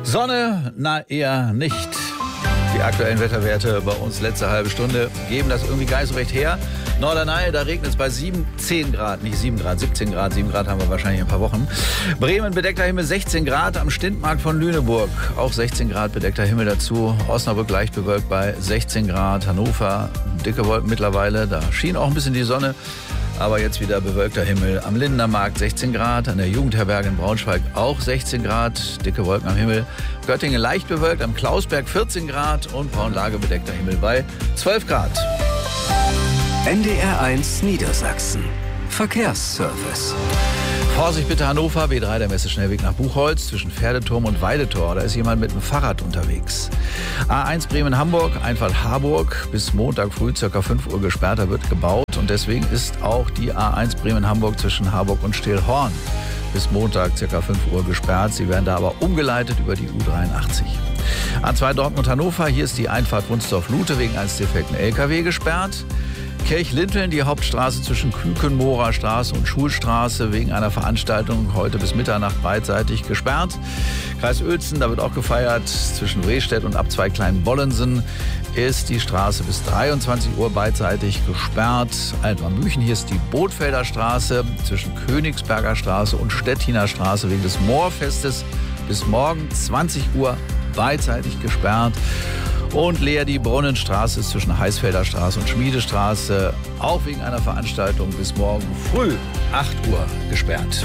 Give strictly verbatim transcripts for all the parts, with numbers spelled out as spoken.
Sonne, na eher nicht. Die aktuellen Wetterwerte bei uns letzte halbe Stunde geben das irgendwie gar nicht so recht her. Norderney, da regnet es bei sieben, zehn Grad, nicht sieben Grad, siebzehn Grad. sieben Grad haben wir wahrscheinlich in ein paar Wochen. Bremen, bedeckter Himmel, sechzehn Grad. Am Stintmarkt von Lüneburg auch sechzehn Grad, bedeckter Himmel dazu. Osnabrück leicht bewölkt bei sechzehn Grad. Hannover, dicke Wolken mittlerweile. Da schien auch ein bisschen die Sonne. Aber jetzt wieder bewölkter Himmel. Am Lindener Markt sechzehn Grad, an der Jugendherberge in Braunschweig auch sechzehn Grad, dicke Wolken am Himmel. Göttingen leicht bewölkt, am Klausberg vierzehn Grad und Braunlage bedeckter Himmel bei zwölf Grad. N D R eins Niedersachsen. Verkehrsservice. Vorsicht bitte Hannover, B drei der Messeschnellweg nach Buchholz zwischen Pferdeturm und Weidetor. Da ist jemand mit dem Fahrrad unterwegs. A eins Bremen-Hamburg, Einfahrt Harburg, bis Montag früh ca. fünf Uhr gesperrt, da wird gebaut. Und deswegen ist auch die A eins Bremen-Hamburg zwischen Harburg und Stehlhorn bis Montag ca. fünf Uhr gesperrt. Sie werden da aber umgeleitet über die U dreiundachtzig. A zwei Dortmund-Hannover, hier ist die Einfahrt Wunsdorf-Lute wegen eines defekten L K W gesperrt. Kirchlinteln, die Hauptstraße zwischen Kükenmoorer Straße und Schulstraße wegen einer Veranstaltung heute bis Mitternacht beidseitig gesperrt. Kreis Uelzen, da wird auch gefeiert. Zwischen Rehstedt und Abzweig Kleinbollensen ist die Straße bis dreiundzwanzig Uhr beidseitig gesperrt. Altmarmüchen, hier ist die Bootfelder Straße zwischen Königsberger Straße und Stettiner Straße wegen des Moorfestes bis morgen zwanzig Uhr beidseitig gesperrt. Und leer die Brunnenstraße zwischen Heißfelder Straße und Schmiedestraße, auch wegen einer Veranstaltung bis morgen früh acht Uhr gesperrt.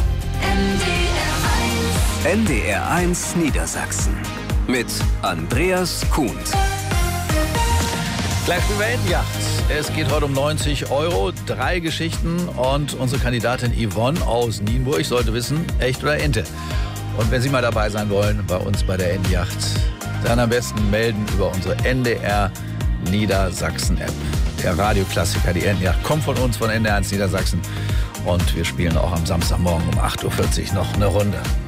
N D R eins Niedersachsen mit Andreas Kuhn. Gleich spielen wir Entenjacht. Es geht heute um neunzig Euro, drei Geschichten und unsere Kandidatin Yvonne aus Nienburg sollte wissen, echt oder Ente. Und wenn Sie mal dabei sein wollen bei uns bei der Entenjacht, dann am besten melden über unsere N D R Niedersachsen-App. Der Radioklassiker, die Entenjacht, kommt von uns, von N D R eins Niedersachsen. Und wir spielen auch am Samstagmorgen um acht Uhr vierzig noch eine Runde.